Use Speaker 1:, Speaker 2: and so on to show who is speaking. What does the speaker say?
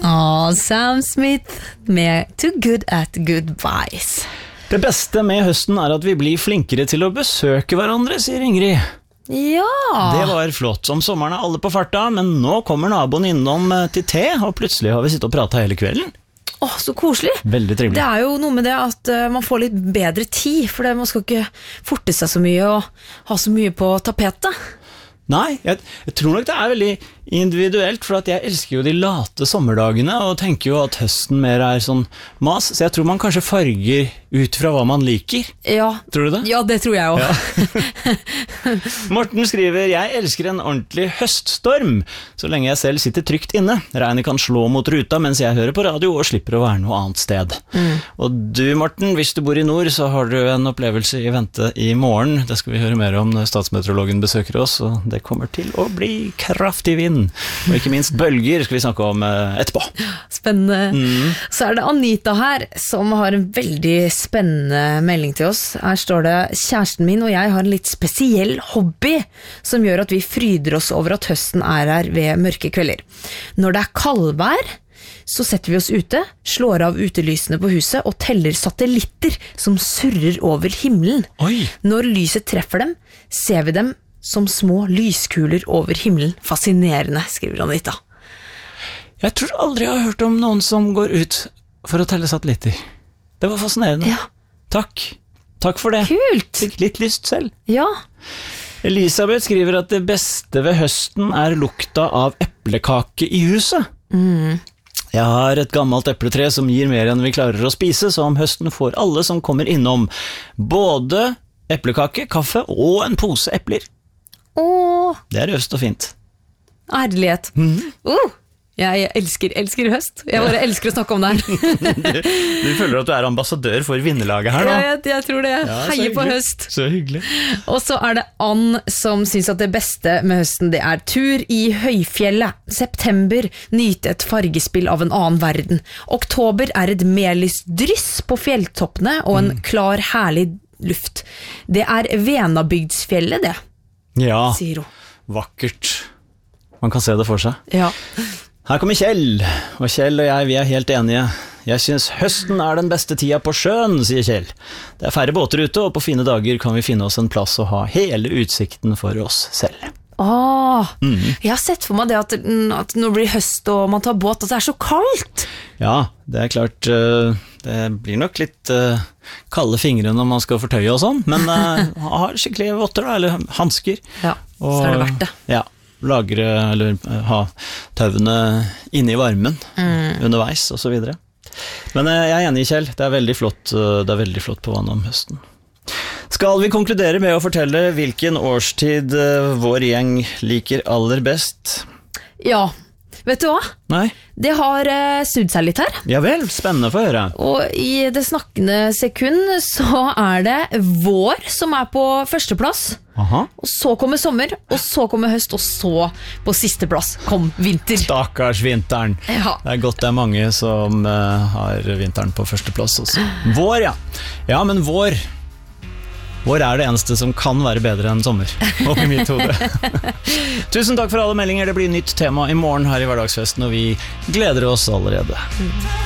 Speaker 1: Sam Smith med Too Good at Goodbyes.
Speaker 2: Det beste med høsten at vi blir flinkere til å besøke hverandre, sier Ingrid.
Speaker 1: Ja.
Speaker 2: Det var flott. Om sommeren alle på farta, men nå kommer naboen innom til te, og plutselig har vi sittet og pratet hele kvelden.
Speaker 1: Så koselig.
Speaker 2: Veldig trivelig.
Speaker 1: Det jo noe med det at man får litt bedre tid, for man skal ikke forte seg så mye og ha så mye på tapetet.
Speaker 2: Nei, jeg tror nok det veldig individuelt, for at jeg elsker jo de late sommerdagene, og tenker jo at høsten mer sånn mas, så jeg tror man kanskje farger ut fra hva man liker.
Speaker 1: Ja.
Speaker 2: Tror du det?
Speaker 1: Ja, det tror jeg også.
Speaker 2: Ja. Morten skriver, jeg elsker en ordentlig høststorm, så lenge jeg selv sitter trygt inne. Regnet kan slå mot ruta mens jeg hører på radio og slipper å være noe annet sted. Og du, Morten, hvis du bor i nord, så har du en opplevelse i vente i morgen. Det skal vi høre mer om når statsmeteorologen besøker oss, og det kommer til å bli kraftig vind. Og ikke minst bølger skal vi snakke om etterpå.
Speaker 1: Spennende. Så det Anita her som har en veldig spennende melding til oss. Her står det, kjæresten min og jeg har en litt spesiell hobby som gjør at vi fryder oss over at høsten her ved mørke kvelder. Når det kaldvær, så setter vi oss ute, slår av utelysene på huset og teller satellitter som surrer over himmelen.
Speaker 2: Oi.
Speaker 1: Når lyset treffer dem, ser vi dem som små lyskuler over himmelen. Fascinerende, skriver Anita.
Speaker 2: Jeg tror aldri jeg har hørt om noen som går ut for å telle satellitter. Det var fascinerende.
Speaker 1: Ja.
Speaker 2: Takk for det.
Speaker 1: Kult.
Speaker 2: Fikk litt lyst selv.
Speaker 1: Ja.
Speaker 2: Elisabeth skriver at det beste ved høsten lukta av eplekake i huset. Jeg har et gammelt epletre som gir mer enn vi klarer å spise, så om høsten får alle som kommer innom både eplekake, kaffe og en pose epler. Det raust og fint.
Speaker 1: Ærlighet. Jeg elsker høst. Jeg bare elsker å snakke om det her.
Speaker 2: Du føler at du ambassadør for vinnerlaget her nå?
Speaker 1: Ja, jeg tror det. Ja, heier på høst.
Speaker 2: Så hyggelig.
Speaker 1: Og så det Ann som synes at det beste med høsten det tur i høyfjellet. September, nyte et fargespill av en annen verden. Oktober et melysdryss på fjelltoppene og en klar, herlig luft. Det Venabygdsfjellet, det.
Speaker 2: Ja,
Speaker 1: sier hun.
Speaker 2: Vakkert. Man kan se det for seg.
Speaker 1: Ja.
Speaker 2: Her kommer Kjell, og Kjell og jeg, vi helt enige. Jeg synes høsten den beste tida på sjøen, sier Kjell. Det færre båter ute, og på fine dager kan vi finne oss en plass og ha hele utsikten for oss selv. Jeg har sett for meg det at når det blir høst og man tar båt, at det så kaldt. Ja, det klart, det blir nok litt kalde fingre når man skal fortøye og sånn, men ha skikkelig votter da, eller handsker.
Speaker 1: Ja, så det verdt det.
Speaker 2: Ja, lagre eller ha tauene inne i varmen underveis og så videre. Men jeg enig, Kjell, det veldig flott på vannet om høsten. Skal vi konkludere med å fortelle hvilken årstid vår gjeng liker aller best? Ja.
Speaker 1: Vet du hva?
Speaker 2: Nei.
Speaker 1: Det har snudd seg litt her.
Speaker 2: Ja vel, spennende for å høre.
Speaker 1: Og i det snakkende sekund så det vår som på førsteplass.
Speaker 2: Aha.
Speaker 1: Og så kommer sommer, og så kommer høst, og så på siste plass kom vinter.
Speaker 2: Stakkars vinteren.
Speaker 1: Ja.
Speaker 2: Det godt det mange som har vinteren på førsteplass også. Vår, ja. Ja, men vår det eneste som kan være bedre enn sommer, oppi mitt hode. Tusen takk for alle meldinger, det blir nytt tema i morgen her i Hverdagsfesten, og vi gleder oss allerede.